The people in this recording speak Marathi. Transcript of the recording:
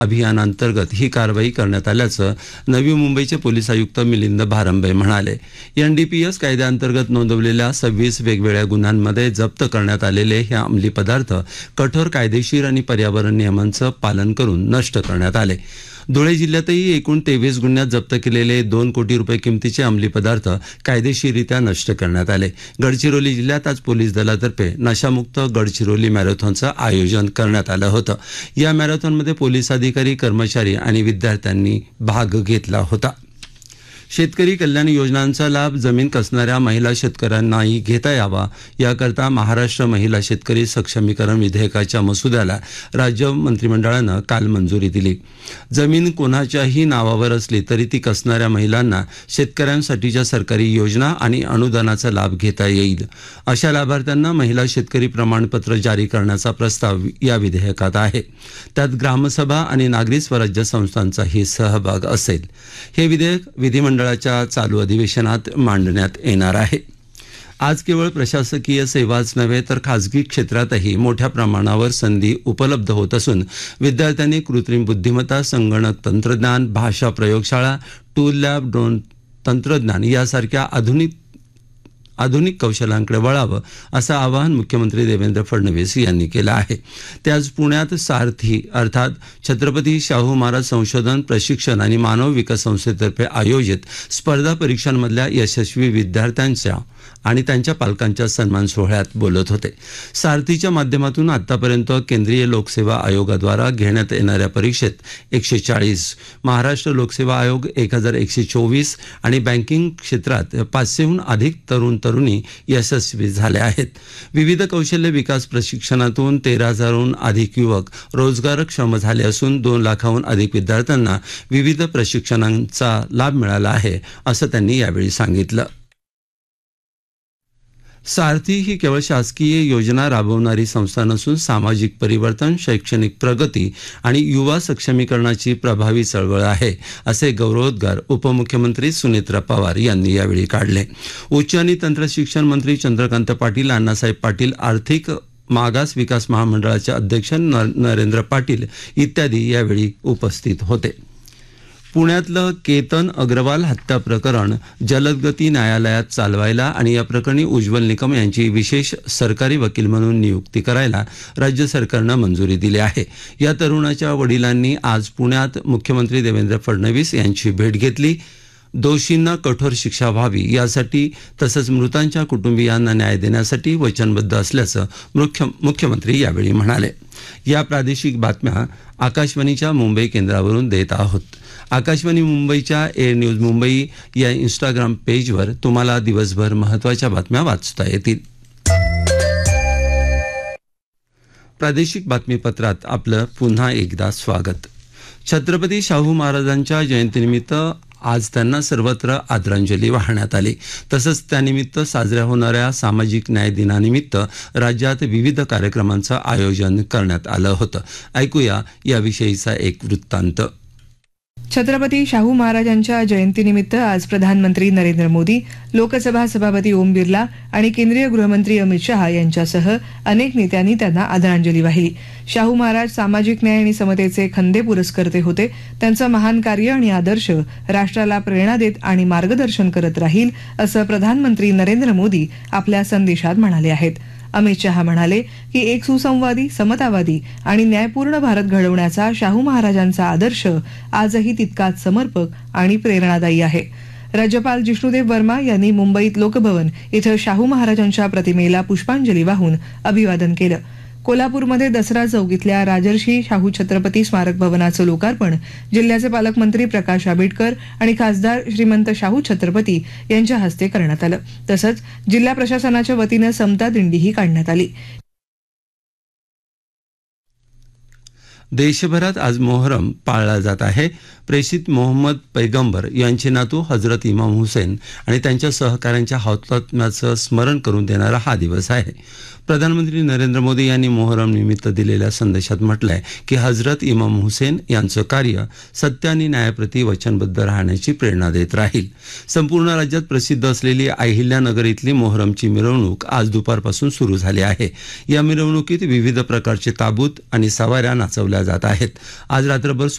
अभियानांतर्गत ही कारवाई करण्यात आल्याचं नवी मुंबईचे पोलीस आयुक्त मिलिंद भारंबे म्हणाले. NDPS कायद्याअंतर्गत नोंदवलेल्या 26 वेगवेगळ्या गुन्ह्यांमध्ये जप्त करण्यात आलेले हे अंमली पदार्थ कठोर कायदेशीर आणि पर्यावरण नियमांचं पालन करून नष्ट करण्यात आले. धुळे जिल्ह्यातही एकूण 23 गुन्ह्यात जप्त केलेले 2 कोटी रुपये किमतीचे अंमली पदार्थ कायदेशीररित्या नष्ट करण्यात आले. गडचिरोली जिल्ह्यात आज पोलीस दलातर्फे नशामुक्त गडचिरोली मॅरेथॉनचं आयोजन करण्यात आलं होतं. या मॅरेथॉनमध्ये पोलीस अधिकारी, कर्मचारी आणि विद्यार्थ्यांनी भाग घेतला होता. शेतकरी कल्याण योजनांचा लाभ जमीन कसणाऱ्या महिला शेतकऱ्यांनाही घेता यावा याकरता महाराष्ट्र महिला शेतकरी सक्षमीकरण विधेयकाच्या मसुद्याला राज्य मंत्रिमंडळानं काल मंजुरी दिली. जमीन कोणाच्याही नावावर असली तरी ती कसणाऱ्या महिलांना शेतकऱ्यांसाठीच्या सरकारी योजना आणि अनुदानाचा लाभ घेता येईल. अशा लाभार्थ्यांना महिला शेतकरी प्रमाणपत्र जारी करण्याचा प्रस्ताव या विधेयकात आहे. त्यात ग्रामसभा आणि नागरी स्वराज्य संस्थांचाही सहभाग असेल. हे विधेयक विधिमंडळाच्या चालू अधिवेशनात मांडण्यात येणार आहे. आज केवळ प्रशासकीय सेवाच नव्हे तर खाजगी क्षेत्रातही मोठ्या प्रमाणावर संधी उपलब्ध होत असून विद्यार्थ्यांनी कृत्रिम बुद्धिमत्ता, संगणक तंत्रज्ञान, भाषा प्रयोगशाळा, टूल लॅब, ड्रोन तंत्रज्ञान यासारख्या आधुनिक कौशल्यांकडे वळावं असं आवाहन मुख्यमंत्री देवेंद्र फडणवीस यांनी केलं आहे. ते आज पुण्यात सारथी अर्थात छत्रपती शाहू महाराज संशोधन, प्रशिक्षण आणि मानव विकास संस्थेतर्फे आयोजित स्पर्धा परीक्षांमधल्या यशस्वी विद्यार्थ्यांच्या आणि त्यांच्या पालकांच्या सन्मान सोहळ्यात बोलत होते. सारथीच्या माध्यमातून आतापर्यंत केंद्रीय लोकसेवा आयोगाद्वारा घेण्यात येणाऱ्या परीक्षेत 140, महाराष्ट्र लोकसेवा आयोग 1124 आणि बँकिंग क्षेत्रात 500हून अधिक तरुणी यशस्वी झाले आहेत. विविध कौशल्य विकास प्रशिक्षणातून 13,000हून अधिक युवक रोजगारक्षम झाले असून 2 लाखाहून अधिक विद्यार्थ्यांना विविध प्रशिक्षणांचा लाभ मिळाला आहे असं त्यांनी यावेळी सांगितलं. सारथी ही केवळ शासकीय योजना राबवणारी संस्था नसून सामाजिक परिवर्तन, शैक्षणिक प्रगती आणि युवा सक्षमीकरणाची प्रभावी चळवळ आहे असे गौरवोद्गार उपमुख्यमंत्री सुनेत्रा पवार यांनी यावेळी काढले. उच्च आणि तंत्र शिक्षण मंत्री चंद्रकांत पाटील, अण्णासाहेब पाटील, आर्थिक मागास विकास महामंडळाचे अध्यक्ष नरेंद्र पाटील इत्यादी यावेळी उपस्थित होते. पुण्यातलं केतन अग्रवाल हत्या प्रकरण जलदगती न्यायालयात चालवायला आणि या प्रकरणी उज्ज्वल निकम यांची विशेष सरकारी वकील म्हणून नियुक्ती करायला राज्य सरकारनं मंजुरी दिली आहे. या तरुणाच्या वडिलांनी आज पुण्यात मुख्यमंत्री देवेंद्र फडणवीस यांची भेट घेतली. दोषींना कठोर शिक्षा व्हावी यासाठी तसंच मृतांच्या कुटुंबियांना न्याय देण्यासाठी वचनबद्ध असल्याचं मुख्यमंत्री यावेळी म्हणाले. या प्रादेशिक बातम्या आकाशवाणीच्या मुंबई केंद्रावरून देत आहोत. आकाशवाणी मुंबईच्या एअर न्यूज मुंबई या इंस्टाग्राम पेजवर तुम्हाला दिवसभर महत्त्वाच्या बातम्या वाचता येतील. प्रादेशिक बातमीपत्रात आपलं पुन्हा एकदा स्वागत. छत्रपती शाहू महाराजांच्या जयंतीनिमित्त आज त्यांना सर्वत्र आदरांजली वाहण्यात आली. तसंच त्यानिमित्त साजऱ्या होणाऱ्या सामाजिक न्याय दिनानिमित्त राज्यात विविध कार्यक्रमांचं आयोजन करण्यात आलं होतं. ऐकूया याविषयीचा एक वृत्तांत. छत्रपती शाहू महाराजांच्या जयंतीनिमित्त आज प्रधानमंत्री नरेंद्र मोदी, लोकसभा सभापती ओम बिर्ला आणि केंद्रीय गृहमंत्री अमित शहा यांच्यासह अनेक नेत्यांनी त्यांना आदरांजली वाहिली. शाहू महाराज सामाजिक न्याय आणि समतेचे खंदे पुरस्कर्ते होते. त्यांचं महान कार्य आणि आदर्श राष्ट्राला प्रेरणा देत आणि मार्गदर्शन करत राहील असं प्रधानमंत्री नरेंद्र मोदी आपल्या संदेशात म्हणाले आहेत. अमित शहा म्हणाले की एक सुसंवादी, समतावादी आणि न्यायपूर्ण भारत घडवण्याचा शाहू महाराजांचा आदर्श आजही तितकाच समर्पक आणि प्रेरणादायी आहे. राज्यपाल जिष्णुदेव वर्मा यांनी मुंबईत लोकभवन इथं शाहू महाराजांच्या प्रतिमेला पुष्पांजली वाहून अभिवादन केलं. कोल्हापूरमध्ये दसरा चौक इथल्या राजर्षी शाहू छत्रपती स्मारक भवनाचं लोकार्पण जिल्ह्याचे पालकमंत्री प्रकाश आंबेडकर आणि खासदार श्रीमंत शाहू छत्रपती यांच्या हस्ते करण्यात आलं. तसंच जिल्हा प्रशासनाच्या वतीनं समता दिंडीही काढण्यात आली. देशभरात आज मोहरम पाळला जात आहे. प्रेषित मोहम्मद पैगंबर यांचे नातू हजरत इमाम हुसेन आणि त्यांच्या सहकाऱ्यांच्या हौतात्म्याचं स्मरण करून देणारा हा दिवस आहे. प्रधानमंत्री नरेंद्र मोदी यांनी मोहरम निमित्त दिलेल्या संदेशात म्हटलंय की हजरत इमाम हुसेन यांचं कार्य सत्य आणि न्यायाप्रती वचनबद्ध राहण्याची प्रेरणा देत राहील. संपूर्ण राज्यात प्रसिद्ध असलेली अहिल्यानगर इथली मोहरमची मिरवणूक आज दुपारपासून सुरू झाली आहे. या मिरवणुकीत विविध प्रकारचे ताबूत आणि सवाऱ्या नाचवल्या जात आहेत. आज रात्रभर